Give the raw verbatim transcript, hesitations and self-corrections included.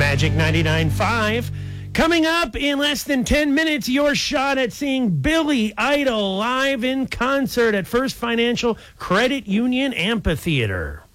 Magic ninety-nine point five. Coming up in less than ten minutes, your shot at seeing Billy Idol live in concert at First Financial Credit Union Amphitheater.